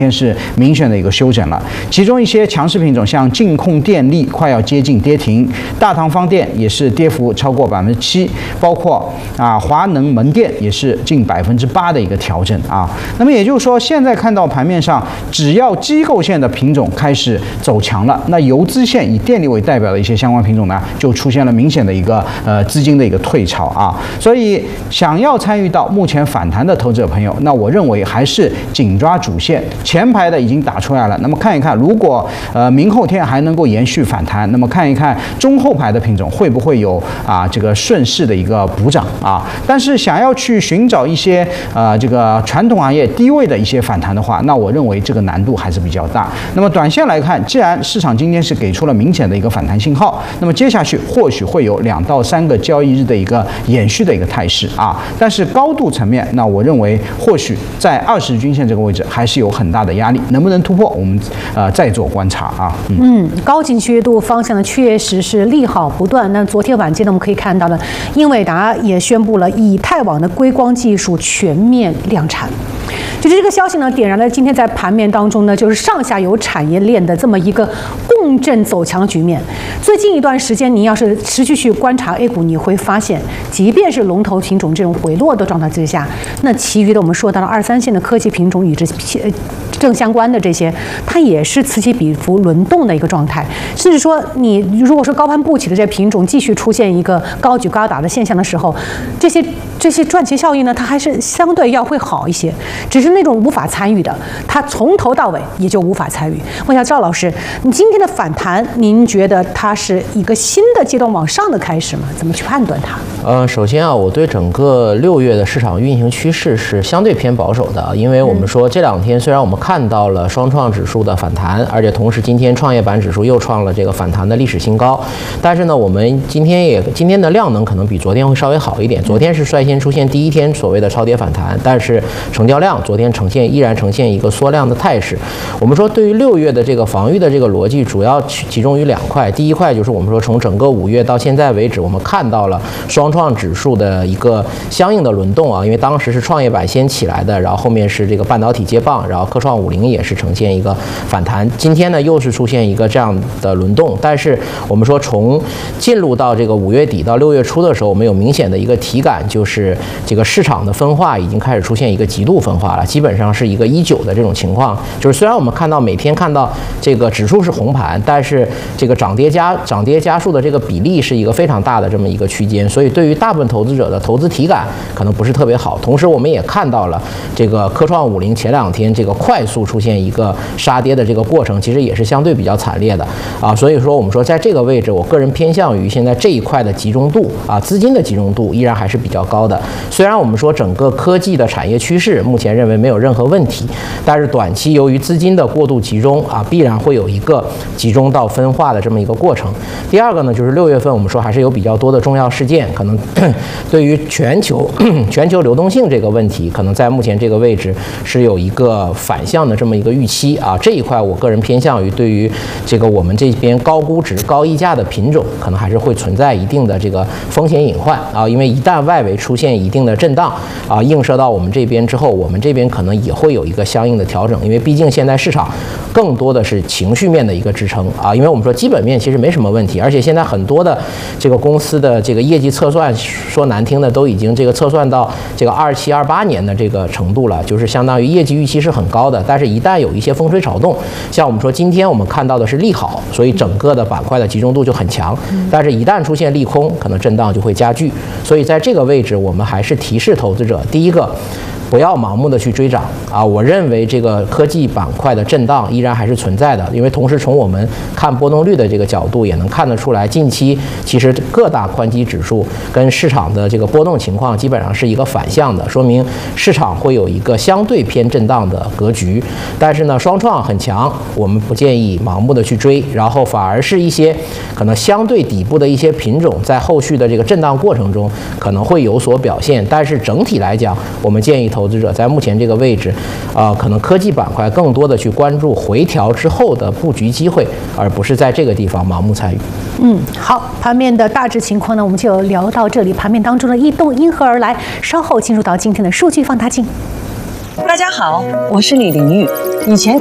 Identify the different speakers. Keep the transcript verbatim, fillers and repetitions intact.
Speaker 1: 天是明显的一个休整了，其中一些强势品种像劲控电力快要接近跌停，大唐方电也是跌幅超过百分之七，包括啊华能门店也是近百分之八的一个调整啊。那么也就是说，现在看到盘面上，只要机构线的品种开始走强了，那游资线以电力为代表的一些相关品种呢，就出现了明显的一个呃资金的一个退潮啊。所以想要参与到目前反弹的投资者朋友，那我认为还是紧抓主线。前排的已经打出来了，那么看一看，如果呃明后天还能够延续反弹，那么看一看中后排的品种会不会有啊这个顺势的一个补涨啊。但是想要去寻找一些呃这个传统行业低位的一些反弹的话，那我认为这个难度还是比较大。那么短线来看，既然市场今天是给出了明显的一个反弹信号，那么接下去或许会有两到三个交易日的一个延续的一个态势啊。但是高度层面，那我认为或许在二十日均线这个位置还是有很大的压力，能不能突破，我们呃再做观察啊。嗯，
Speaker 2: 嗯高景区度方向呢，确实是利好不断。那昨天晚间呢，我们可以看到呢，英伟达也宣布了以太网的硅光技术全面量产。就是这个消息呢，点燃了今天在盘面当中呢，就是上下游产业链的这么一个共振走强的局面。最近一段时间，你要是持续去观察 A 股，你会发现，即便是龙头品种这种回落的状态之下，那其余的我们说到了二三线的科技品种与之正相关的这些，它也是此起彼伏轮动的一个状态。甚至说，你如果说高攀不起的这些品种继续出现一个高举高打的现象的时候，这些这些赚钱效应呢，它还是相对要会好一些。只是那种无法参与的，它从头到尾也就无法参与。问一下赵老师，你今天的反弹，您觉得它是一个新的阶段往上的开始吗？怎么去判断它？
Speaker 3: 呃，首先啊，我对整个六月的市场运行趋势是相对偏保守的，因为我们说这两天虽然我们看到了双创指数的反弹，而且同时今天创业板指数又创了这个反弹的历史新高，但是呢，我们今天也今天的量能可能比昨天会稍微好一点。昨天是率先出现第一天所谓的超跌反弹，但是成交量昨天呈现依然呈现一个缩量的态势。我们说对于六月的这个防御的这个逻辑，主要集中于两块。第一块就是我们说从整个五月到现在为止，我们看到了双创指数的一个相应的轮动啊，因为当时是创业板先起来的，然后后面是这个半导体接棒，然后科创五零也是呈现一个反弹。今天呢又是出现一个这样的轮动，但是我们说从进入到这个五月底到六月初的时候，我们有明显的一个体感，就是这个市场的分化已经开始出现一个极度分化了，基本上是一个一九的这种情况。就是虽然我们看到每天看到这个指数是红盘，但是这个涨跌加涨跌加速的这个比例是一个非常大的这么一个区间，所以对于大部分投资者的投资体感可能不是特别好。同时我们也看到了这个科创五零前两天这个快速出现一个杀跌的这个过程，其实也是相对比较惨烈的啊。所以说我们说在这个位置，我个人偏向于现在这一块的集中度啊，资金的集中度依然还是比较高的。虽然我们说整个科技的产业趋势目前认为没有任何问题，但是短期由于资金的过度集中啊，必然会有一个集中到分化的这么一个过程。第二个呢，就是六月份我们说还是有比较多的重要事件，可能对于全球全球流动性这个问题，可能在目前这个位置是有一个反向的这么一个预期啊。这一块我个人偏向于对于这个我们这边高估值高溢价的品种，可能还是会存在一定的这个风险隐患啊，因为一旦外围出现一定的震荡啊，映射到我们这边之后，我们这边可能也会有一个相应的调整，因为毕竟现在市场更多的是情绪面的一个支撑啊，因为我们说基本面其实没什么问题，而且现在很多的这个公司的这个业绩测算，说难听的都已经这个测算到这个二七二八年的这个程度了，就是相当于业绩预期是很高的，但是一旦有一些风吹草动，像我们说今天我们看到的是利好，所以整个的板块的集中度就很强，但是一旦出现利空，可能震荡就会加剧，所以在这个位置我们还是提示投资者，第一个不要盲目的去追涨啊！我认为这个科技板块的震荡依然还是存在的，因为同时从我们看波动率的这个角度也能看得出来，近期其实各大宽基指数跟市场的这个波动情况基本上是一个反向的，说明市场会有一个相对偏震荡的格局。但是呢，双创很强，我们不建议盲目的去追，然后反而是一些可能相对底部的一些品种，在后续的这个震荡过程中可能会有所表现。但是整体来讲，我们建议投资者在目前这个位置，啊、呃，可能科技板块更多的去关注回调之后的布局机会，而不是在这个地方盲目参与。
Speaker 2: 嗯，好，盘面的大致情况呢，我们就聊到这里。盘面当中的异动因何而来？稍后进入到今天的数据放大镜。
Speaker 4: 大家好，我是李玲玉。
Speaker 2: 以前